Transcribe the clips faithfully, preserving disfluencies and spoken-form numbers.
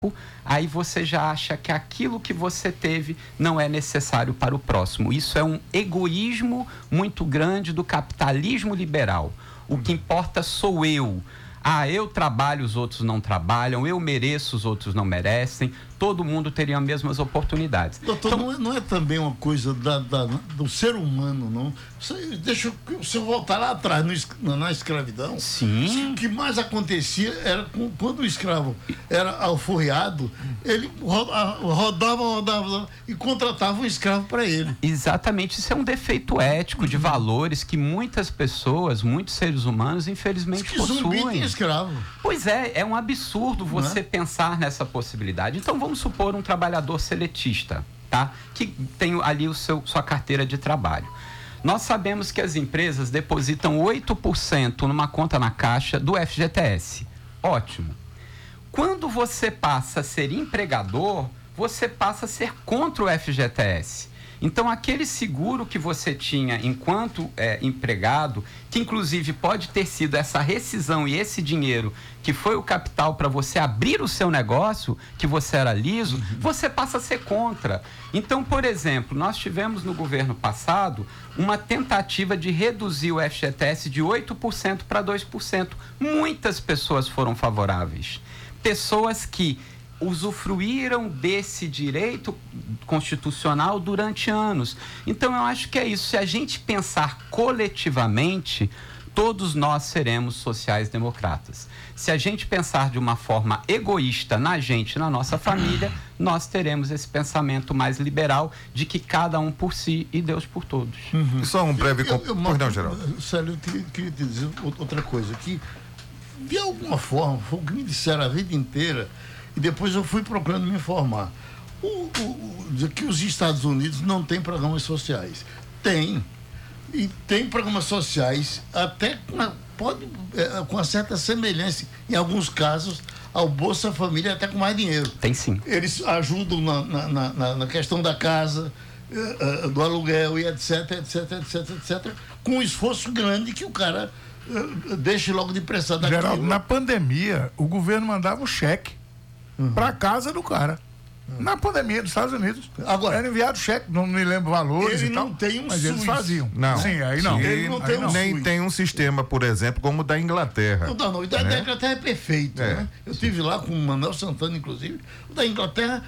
aí você já acha que aquilo que você teve não é necessário para o próximo. Isso é um egoísmo muito grande do capitalismo liberal. O que importa sou eu. Ah, eu trabalho, os outros não trabalham, eu mereço, os outros não merecem, todo mundo teria as mesmas oportunidades. Doutor, então, não, é, não é também uma coisa da, da, do ser humano, não? Deixa o senhor voltar lá atrás, no, na escravidão. Sim. O que mais acontecia era quando o escravo era alforriado, ele rodava, rodava e contratava um escravo para ele. Exatamente, isso é um defeito ético de valores que muitas pessoas, muitos seres humanos, infelizmente que possuem. Zumbi tem escravo. Pois é, é um absurdo você é? pensar nessa possibilidade. Então vamos supor um trabalhador seletista, tá? Que tem ali o seu, sua carteira de trabalho. Nós sabemos que as empresas depositam oito por cento numa conta na Caixa do F G T S. Ótimo. Quando você passa a ser empregador, você passa a ser contra o F G T S. Então, aquele seguro que você tinha enquanto é, empregado, que inclusive pode ter sido essa rescisão e esse dinheiro que foi o capital para você abrir o seu negócio, que você era liso, uhum. você passa a ser contra. Então, por exemplo, nós tivemos no governo passado uma tentativa de reduzir o F G T S de oito por cento para dois por cento. Muitas pessoas foram favoráveis. Pessoas que usufruíram desse direito constitucional durante anos. Então, eu acho que é isso. Se a gente pensar coletivamente, todos nós seremos sociais-democratas. Se a gente pensar de uma forma egoísta na gente, na nossa família, nós teremos esse pensamento mais liberal de que cada um por si e Deus por todos. Uhum. Só um breve... Eu, eu, Pois não, Geraldo. Célio, eu queria, queria te dizer outra coisa, que de alguma forma, foi o que me disseram a vida inteira, e depois eu fui procurando me informar. O, o, o, que os Estados Unidos não têm programas sociais. Tem. E tem programas sociais até com uma, pode, é, com uma certa semelhança, em alguns casos, ao Bolsa Família, até com mais dinheiro. Tem sim. Eles ajudam na, na, na, na questão da casa, uh, uh, do aluguel e etc, etc, etc, etc, com um esforço grande que o cara uh, deixe logo de prestar daquilo. Geraldo, na pandemia, o governo mandava o cheque Uhum. para casa do cara. Uhum. Na pandemia dos Estados Unidos. Agora, era enviado cheque, não me lembro valores ele e tal. não tem um mas SUS. Eles faziam. Não. Sim, aí não. Sim, ele não tem um nem SUS. tem um sistema, por exemplo, como o da Inglaterra. Não, não, o da né? Inglaterra é perfeito. É. Né? Eu estive lá com o Manuel Santana, inclusive. O da Inglaterra,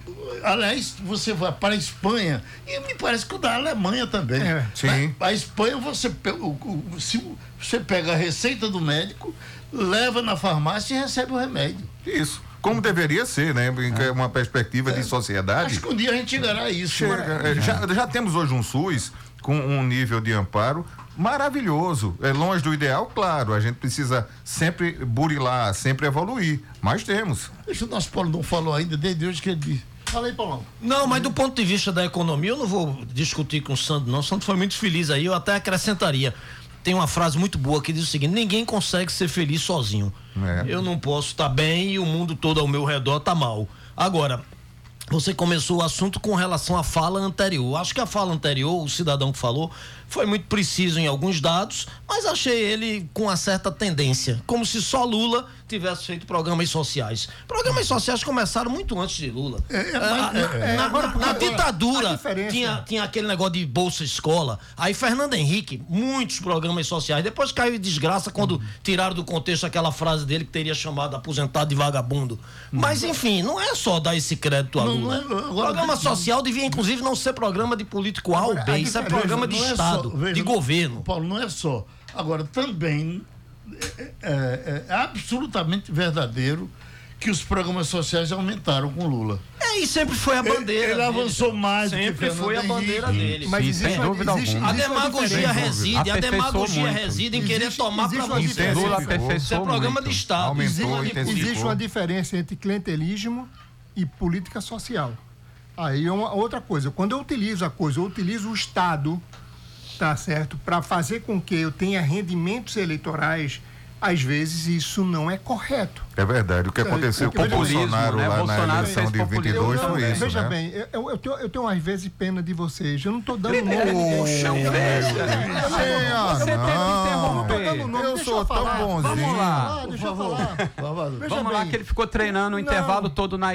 aliás, você vai para a Espanha, e me parece que o da Alemanha também. É. Sim. A Espanha, você, o, o, se você pega a receita do médico, leva na farmácia e recebe o remédio. Isso. Como deveria ser, né? É uma perspectiva é. de sociedade. Acho que um dia a gente chegará a isso. Chega, é, já, já temos hoje um SUS com um nível de amparo maravilhoso. É longe do ideal, claro. A gente precisa sempre burilar, sempre evoluir. Mas temos. Deixa o nosso Paulo não falou ainda, desde hoje que ele disse. Fala aí, Paulão. Não, mas do ponto de vista da economia, eu não vou discutir com o Sandro, não. O Sandro foi muito feliz aí, eu até acrescentaria. Tem uma frase muito boa que diz o seguinte: ninguém consegue ser feliz sozinho. É. Eu não posso estar bem e o mundo todo ao meu redor está mal. Agora, você começou o assunto com relação à fala anterior. Acho que a fala anterior, o cidadão que falou, foi muito preciso em alguns dados, mas achei ele com uma certa tendência, como se só Lula tivesse feito programas sociais. Programas sociais começaram muito antes de Lula. É, é, ah, é, é, na, agora, na, na ditadura tinha, tinha aquele negócio de Bolsa Escola. Aí Fernando Henrique, muitos programas sociais. Depois caiu em desgraça quando uhum. tiraram do contexto aquela frase dele que teria chamado aposentado de vagabundo. Uhum. Mas enfim, não é só dar esse crédito a Lula. Não, não é, agora, programa social devia inclusive não ser programa de político A ou B. Isso é programa de Estado. Veja, de governo. Paulo, não é só. Agora, também é, é, é absolutamente verdadeiro que os programas sociais aumentaram com Lula. É, e sempre foi a bandeira Ele, ele dele, avançou mais sempre do que Fernando foi a bandeira Henrique. dele. Mas existe, sem dúvida existe, alguma. A demagogia reside, a demagogia muito. reside em existe, querer tomar para você. Lula aperfeiçoou Isso é programa muito. de Estado. Aumentou, existe, existe uma diferença entre clientelismo e política social. Aí é uma outra coisa. Quando eu utilizo a coisa, eu utilizo o Estado, tá certo, para fazer com que eu tenha rendimentos eleitorais às vezes isso não é correto. É verdade. O que aconteceu com o Bolsonaro né? lá Bolsonaro na eleição de vinte e dois eu, foi isso, Veja né? bem, eu, eu, tenho, eu tenho às vezes pena de vocês. Eu não estou dando nome. Não fecha. Você tem que interromper. Eu sou tão bonzinho. Vamos lá. Deixa eu falar. Vamos lá, que ele ficou treinando o intervalo todo na